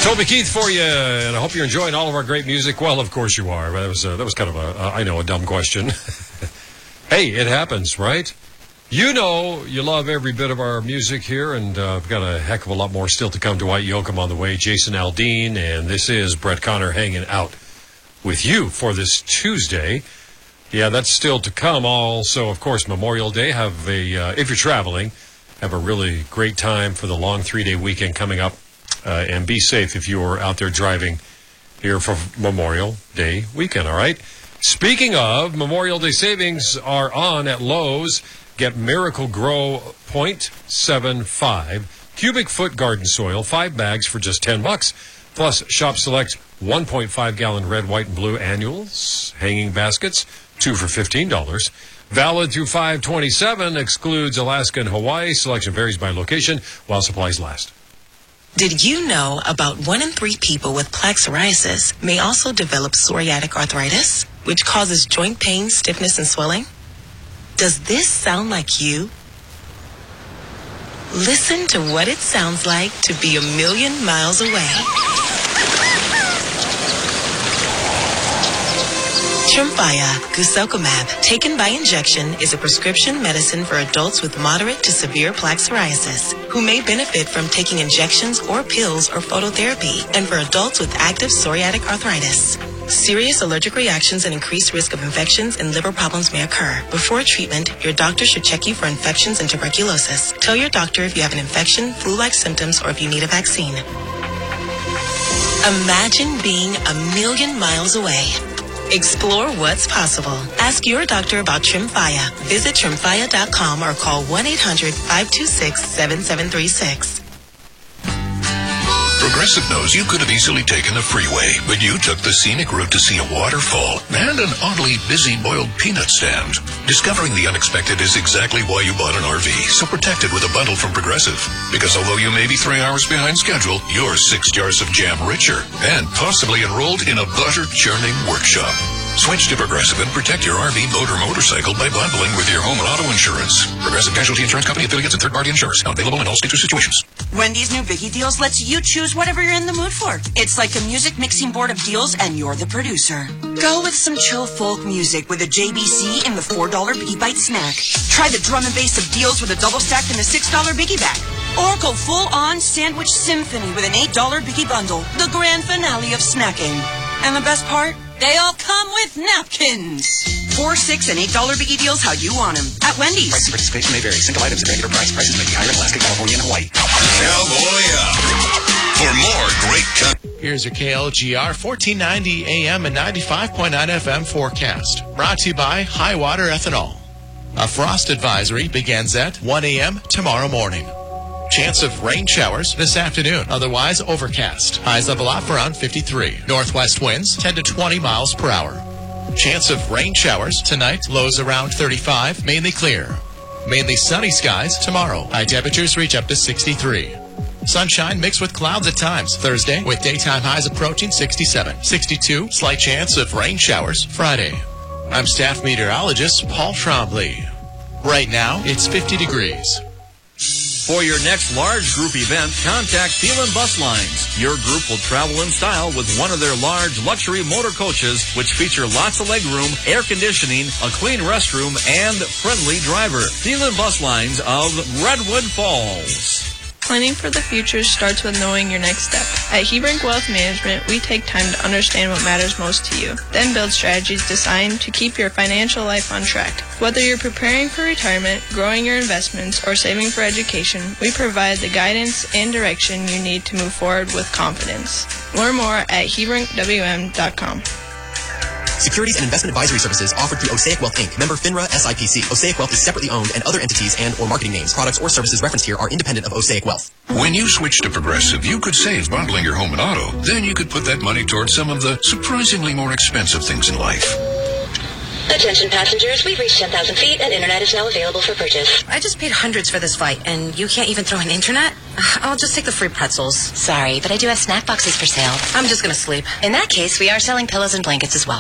Toby Keith for you, and I hope you're enjoying all of our great music. Well, of course you are. That was kind of a dumb question. Hey, it happens, right? You know you love every bit of our music here, and I've got a heck of a lot more still to come. Dwight Yoakam on the way, Jason Aldean, and this is Brett Connor hanging out with you for this Tuesday. Yeah, that's still to come. Also, of course, Memorial Day. If you're traveling, have a really great time for the long 3-day weekend coming up. And be safe if you're out there driving here for Memorial Day weekend, all right? Speaking of, Memorial Day savings are on at Lowe's. Get Miracle Grow 0.75 cubic foot garden soil, 5 bags for just $10. Plus, shop select 1.5 gallon red, white, and blue annuals, hanging baskets, 2 for $15. Valid through 5/27, excludes Alaska and Hawaii. Selection varies by location while supplies last. Did you know about 1 in 3 people with plaque psoriasis may also develop psoriatic arthritis, which causes joint pain, stiffness, and swelling? Does this sound like you? Listen to what it sounds like to be a million miles away. Tremfya guselkumab, taken by injection, is a prescription medicine for adults with moderate to severe plaque psoriasis who may benefit from taking injections or pills or phototherapy, and for adults with active psoriatic arthritis. Serious allergic reactions and increased risk of infections and liver problems may occur. Before treatment, your doctor should check you for infections and tuberculosis. Tell your doctor if you have an infection, flu-like symptoms, or if you need a vaccine. Imagine being a million miles away. Explore what's possible. Ask your doctor about Tremfya. Visit Tremfya.com or call 1-800-526-7736. Progressive knows you could have easily taken the freeway, but you took the scenic route to see a waterfall and an oddly busy boiled peanut stand. Discovering the unexpected is exactly why you bought an RV, so protect it with a bundle from Progressive. Because although you may be 3 hours behind schedule, you're 6 jars of jam richer and possibly enrolled in a butter-churning workshop. Switch to Progressive and protect your RV, boat, or motorcycle by bundling with your home and auto insurance. Progressive Casualty Insurance Company, affiliates, and third-party insurers. Not available in all states or situations. Wendy's new Biggie Deals lets you choose whatever you're in the mood for. It's like a music mixing board of deals, and you're the producer. Go with some chill folk music with a JBC in the $4 Biggie Bite snack. Try the drum and bass of deals with a double stack in the $6 Biggie Bag. Or go full-on sandwich symphony with an $8 Biggie Bundle, the grand finale of snacking. And the best part? They all come with napkins. $4, $6, and $8 Biggie Deals how you want them. At Wendy's. Price and participation may vary. Single items at regular price. Prices may be higher in Alaska, California, and Hawaii. Cowboy up. For more great Here's your KLGR 1490 AM and 95.9 FM forecast. Brought to you by Highwater Ethanol. A frost advisory begins at 1 a.m. tomorrow morning. Chance of rain showers this afternoon. Otherwise overcast. Highs level off around 53. Northwest winds 10 to 20 miles per hour. Chance of rain showers tonight. Lows around 35. Mainly clear. Mainly sunny skies tomorrow. High temperatures reach up to 63. Sunshine mixed with clouds at times. Thursday with daytime highs approaching 67. 62. Slight chance of rain showers Friday. I'm staff meteorologist Paul Trombley. Right now it's 50 degrees. For your next large group event, contact Thielen Bus Lines. Your group will travel in style with one of their large luxury motor coaches, which feature lots of legroom, air conditioning, a clean restroom, and friendly driver. Thielen Bus Lines of Redwood Falls. Planning for the future starts with knowing your next step. At Hebrink Wealth Management, we take time to understand what matters most to you, then build strategies designed to keep your financial life on track. Whether you're preparing for retirement, growing your investments, or saving for education, we provide the guidance and direction you need to move forward with confidence. Learn more at HebrinkWM.com. Securities and investment advisory services offered through Osaic Wealth Inc., member FINRA SIPC. Osaic Wealth is separately owned, and other entities and or marketing names, products, or services referenced here are independent of Osaic Wealth. When you switch to Progressive, you could save bundling your home and auto. Then you could put that money towards some of the surprisingly more expensive things in life. Attention passengers, we've reached 10,000 feet and internet is now available for purchase. I just paid hundreds for this flight, and you can't even throw in internet? I'll just take the free pretzels. Sorry, but I do have snack boxes for sale. I'm just gonna sleep. In that case, we are selling pillows and blankets as well.